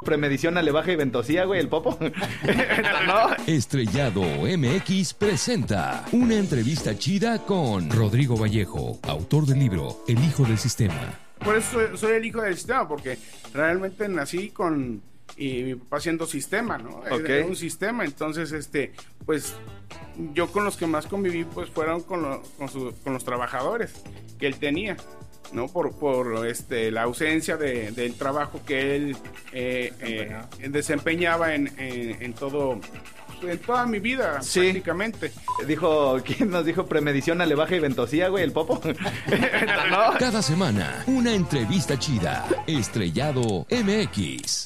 Premedición, alevaje y ventosía, güey, el Popo. ¿No? Estrellado MX presenta una entrevista chida con Rodrigo Vallejo, autor del libro El Hijo del Sistema. Por eso soy el hijo del sistema, porque realmente nací con mi papá haciendo sistema, ¿no? Okay. Era un sistema, entonces, pues yo con los que más conviví, pues fueron con los trabajadores que él tenía, ¿no? Por la ausencia del trabajo que él desempeñaba en toda mi vida, sí, prácticamente. ¿Quién nos dijo premedición, alevaje y ventosía, güey, el Popo? ¿No? Cada semana, una entrevista chida. Estrellado MX.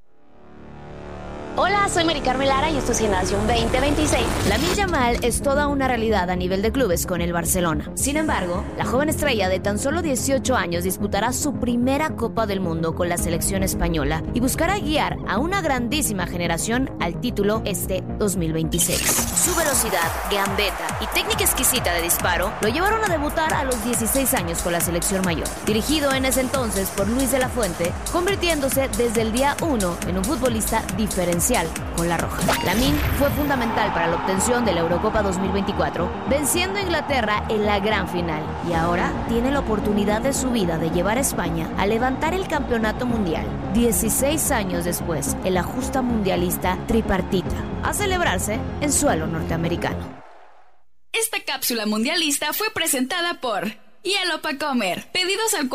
Hola, soy Mari Carmen Lara y esto es Generación 2026. Lamine Yamal es toda una realidad a nivel de clubes con el Barcelona. Sin embargo, la joven estrella de tan solo 18 años disputará su primera Copa del Mundo con la selección española y buscará guiar a una grandísima generación al título 2026. Su velocidad, gambeta y técnica exquisita de disparo lo llevaron a debutar a los 16 años con la selección mayor. Dirigido en ese entonces por Luis de la Fuente, convirtiéndose desde el día 1 en un futbolista diferencial con la roja. Lamine fue fundamental para la obtención de la Eurocopa 2024, venciendo a Inglaterra en la gran final, y ahora tiene la oportunidad de su vida de llevar a España a levantar el campeonato mundial. 16 años después, en la justa mundialista tripartita, a celebrarse en suelo norteamericano. Esta cápsula mundialista fue presentada por Hielo pa' Comer. Pedidos al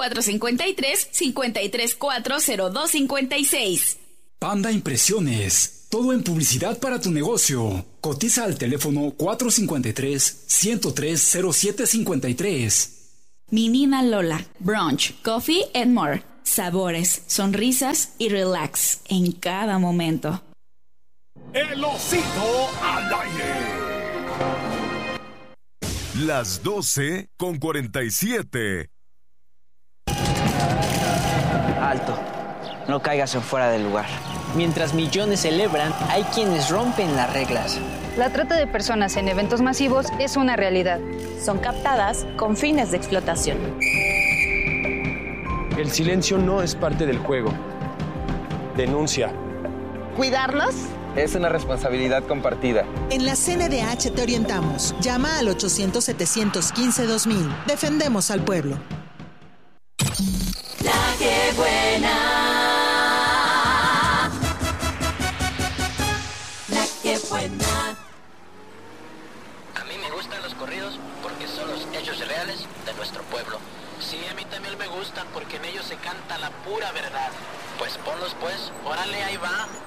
453-5340256. Panda Impresiones, todo en publicidad para tu negocio. Cotiza al teléfono 453-103-0753. Menina Lola, brunch, coffee and more. Sabores, sonrisas y relax en cada momento. El Osito al aire. Las 12:47. Alto. No caigas en fuera del lugar. Mientras millones celebran, hay quienes rompen las reglas. La trata de personas en eventos masivos es una realidad. Son captadas con fines de explotación. El silencio no es parte del juego. Denuncia. ¿Cuidarlos? Es una responsabilidad compartida. En la CNDH te orientamos. Llama al 800-715-2000. Defendemos al pueblo. La que buena. La que buena. A mí me gustan los corridos porque son los hechos reales de nuestro pueblo. Sí, a mí también me gustan porque en ellos se canta la pura verdad. Pues ponlos pues, órale, ahí va.